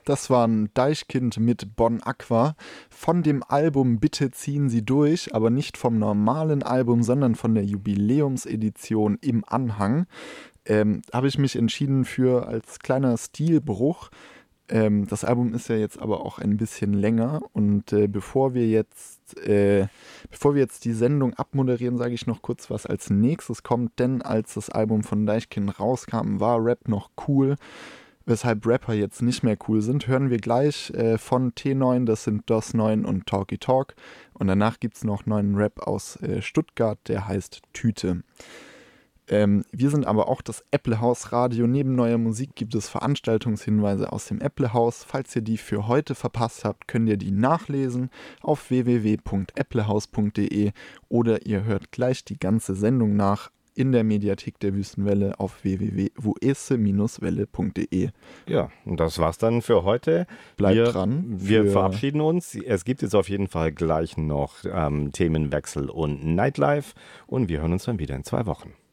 Das war ein Deichkind mit Bon Aqua von dem Album Bitte ziehen Sie durch, aber nicht vom normalen Album, sondern von der Jubiläumsedition im Anhang. Habe ich mich entschieden für als kleiner Stilbruch. Das Album ist ja jetzt aber auch ein bisschen länger und bevor wir jetzt die Sendung abmoderieren, sage ich noch kurz, was als nächstes kommt, denn als das Album von Deichkind rauskam, war Rap noch cool. Weshalb Rapper jetzt nicht mehr cool sind, hören wir gleich von T9, das sind DOS 9 und Talky Talk. Und danach gibt es noch neuen Rap aus Stuttgart, der heißt Tüte. Wir sind aber auch das Apple House Radio. Neben neuer Musik gibt es Veranstaltungshinweise aus dem Apple House. Falls ihr die für heute verpasst habt, könnt ihr die nachlesen auf www.applehouse.de oder ihr hört gleich die ganze Sendung nach in der Mediathek der Wüstenwelle auf www.wuese-welle.de. Ja, und das war's dann für heute. Bleibt dran. Wir verabschieden uns. Es gibt jetzt auf jeden Fall gleich noch Themenwechsel und Nightlife und wir hören uns dann wieder in 2 Wochen.